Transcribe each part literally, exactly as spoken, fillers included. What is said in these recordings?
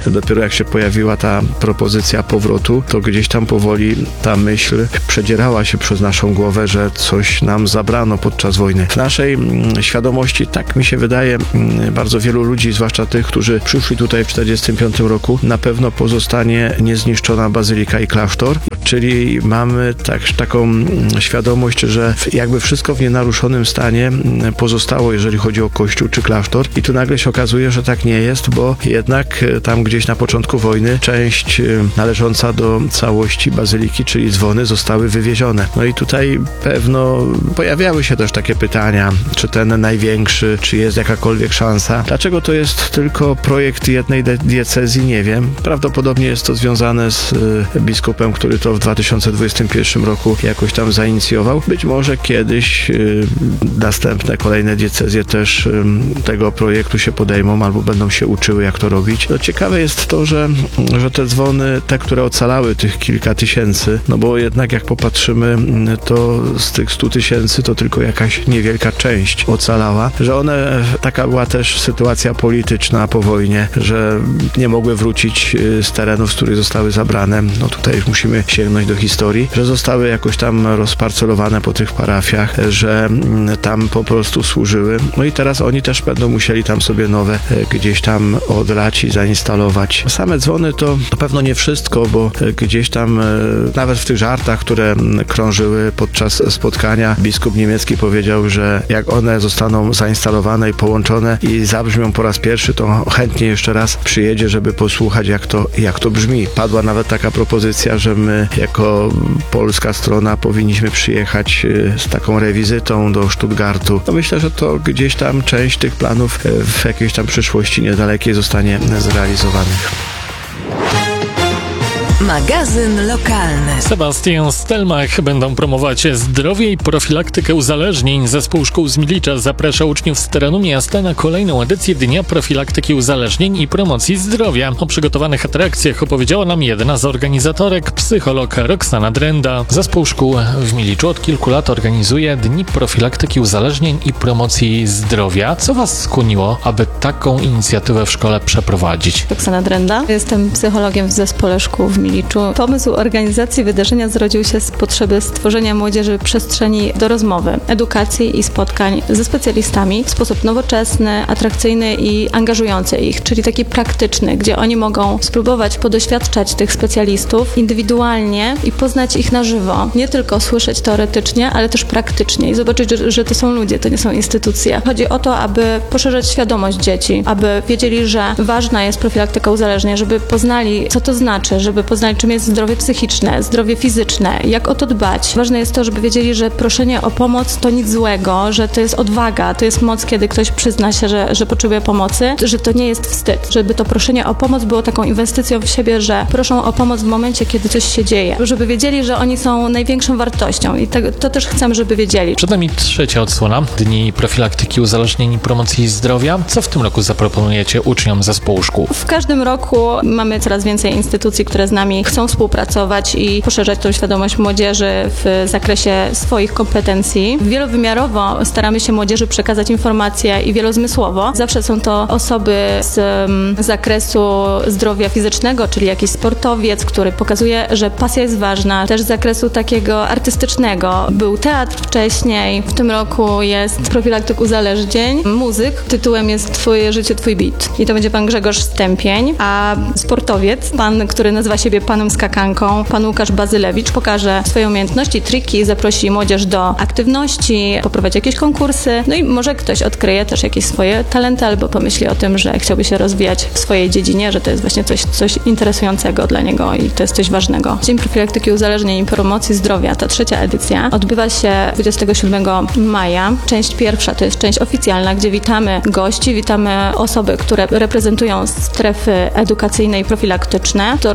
Dopiero jak się pojawiła ta propozycja powrotu, to gdzieś tam powoli ta myśl przedzierała się przez naszą głowę, że coś nam zabrano podczas wojny. W naszej świadomości, tak mi się wydaje, bardzo wielu ludzi, zwłaszcza tych, którzy przyszli tutaj w czterdziestym piątym roku, na pewno pozostanie niezniszczona bazylika i klasztor, czyli mamy tak, taką świadomość, że jakby wszystko w nienaruszonym stanie pozostało, jeżeli chodzi o kościół czy klasztor, i tu nagle się okazuje, że tak nie jest, bo jednak tam gdzieś na początku wojny część należąca do całości bazyliki, czyli dzwony, zostały wywiezione. No i tutaj pewno pojawiały się też takie pytania, czy ten największy, czy jest jakakolwiek szansa. Dlaczego to jest tylko projekt jednej diecezji, nie wiem. Prawdopodobnie jest to związane z biskupem, który to w dwa tysiące dwudziestym pierwszym roku jakoś tam zainicjował. Być może kiedyś y, następne, kolejne diecezje też y, tego projektu się podejmą albo będą się uczyły, jak to robić. No, ciekawe jest to, że, że te dzwony, te, które ocalały, tych kilka tysięcy, no bo jednak jak popatrzymy, to z tych stu tysięcy to tylko jakaś niewielka część ocalała, że one, taka była też sytuacja polityczna po wojnie, że nie mogły wrócić z terenów, z których zostały zabrane. No tutaj już musimy sięgnąć do historii, że zostały jakoś tam rozparcelowane po tych parafiach, że tam po prostu służyły. No i teraz oni też będą musieli tam sobie nowe gdzieś tam odlać i zainstalować. Same dzwony to na pewno nie wszystko, bo gdzieś tam nawet w tych żartach, które krążyły podczas spotkania, biskup niemiecki powiedział, że jak one zostaną zainstalowane i połączone i zabrzmią po raz pierwszy, to chętnie jeszcze raz przyjedzie, żeby posłuchać, jak to, jak to brzmi. Padła nawet taka propozycja, że my jako polska strona powinniśmy przyjechać z taką rewizytą do Stuttgartu. No myślę, że to gdzieś tam część tych planów w jakiejś tam przyszłości niedalekiej zostanie zrealizowanych. Magazyn lokalny. Sebastian Stelmach będą promować zdrowie i profilaktykę uzależnień. Zespół szkół z Milicza zaprasza uczniów z terenu miasta na kolejną edycję Dnia Profilaktyki Uzależnień i Promocji Zdrowia. O przygotowanych atrakcjach opowiedziała nam jedna z organizatorek, psycholog Roxana Drenda. Zespół szkół w Miliczu od kilku lat organizuje Dni Profilaktyki Uzależnień i Promocji Zdrowia. Co Was skłoniło, aby taką inicjatywę w szkole przeprowadzić? Roxana Drenda. Jestem psychologiem w zespole szkół w Miliczu. Pomysł organizacji wydarzenia zrodził się z potrzeby stworzenia młodzieży przestrzeni do rozmowy, edukacji i spotkań ze specjalistami w sposób nowoczesny, atrakcyjny i angażujący ich, czyli taki praktyczny, gdzie oni mogą spróbować podoświadczać tych specjalistów indywidualnie i poznać ich na żywo. Nie tylko słyszeć teoretycznie, ale też praktycznie i zobaczyć, że, że to są ludzie, to nie są instytucje. Chodzi o to, aby poszerzać świadomość dzieci, aby wiedzieli, że ważna jest profilaktyka uzależnień, żeby poznali, co to znaczy, żeby poznali, czym jest zdrowie psychiczne, zdrowie fizyczne, jak o to dbać. Ważne jest to, żeby wiedzieli, że proszenie o pomoc to nic złego, że to jest odwaga, to jest moc, kiedy ktoś przyzna się, że, że potrzebuje pomocy, że to nie jest wstyd, żeby to proszenie o pomoc było taką inwestycją w siebie, że proszą o pomoc w momencie, kiedy coś się dzieje, żeby wiedzieli, że oni są największą wartością i to, to też chcemy, żeby wiedzieli. Przed nami trzecia odsłona Dni Profilaktyki Uzależnień i Promocji Zdrowia. Co w tym roku zaproponujecie uczniom zespołu szkół? W każdym roku mamy coraz więcej instytucji, które z nami chcą współpracować i poszerzać tą świadomość młodzieży w zakresie swoich kompetencji. Wielowymiarowo staramy się młodzieży przekazać informacje i wielozmysłowo. Zawsze są to osoby z um, zakresu zdrowia fizycznego, czyli jakiś sportowiec, który pokazuje, że pasja jest ważna. Też z zakresu takiego artystycznego. Był teatr wcześniej, w tym roku jest profilaktyk uzależnień. Muzyk, tytułem jest Twoje życie, twój beat. I to będzie pan Grzegorz Stępień, a sportowiec, pan, który nazywa siebie panem skakanką, pan Łukasz Bazylewicz, pokaże swoje umiejętności, triki, zaprosi młodzież do aktywności, poprowadzi jakieś konkursy, no i może ktoś odkryje też jakieś swoje talenty albo pomyśli o tym, że chciałby się rozwijać w swojej dziedzinie, że to jest właśnie coś, coś interesującego dla niego i to jest coś ważnego. Dzień Profilaktyki Uzależnień i Promocji Zdrowia, ta trzecia edycja, odbywa się dwudziestego siódmego maja. Część pierwsza to jest część oficjalna, gdzie witamy gości, witamy osoby, które reprezentują strefy edukacyjne i profilaktyczne. To rozpoczyna się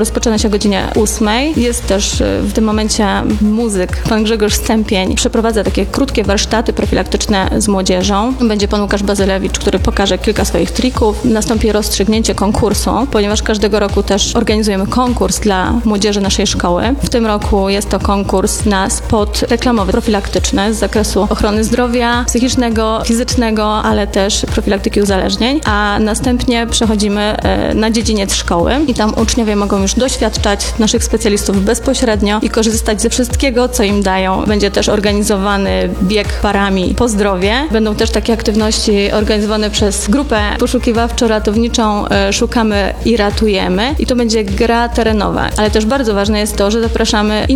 zacząć o godzinie ósmej. Jest też w tym momencie muzyk, pan Grzegorz Stępień. Przeprowadza takie krótkie warsztaty profilaktyczne z młodzieżą. Będzie pan Łukasz Bazylewicz, który pokaże kilka swoich trików. Nastąpi rozstrzygnięcie konkursu, ponieważ każdego roku też organizujemy konkurs dla młodzieży naszej szkoły. W tym roku jest to konkurs na spot reklamowy profilaktyczny z zakresu ochrony zdrowia psychicznego, fizycznego, ale też profilaktyki uzależnień, a następnie przechodzimy na dziedziniec szkoły i tam uczniowie mogą już doświadczać naszych specjalistów bezpośrednio i korzystać ze wszystkiego, co im dają. Będzie też organizowany bieg parami po zdrowie. Będą też takie aktywności organizowane przez grupę poszukiwawczo-ratowniczą Szukamy i Ratujemy i to będzie gra terenowa, ale też bardzo ważne jest to, że zapraszamy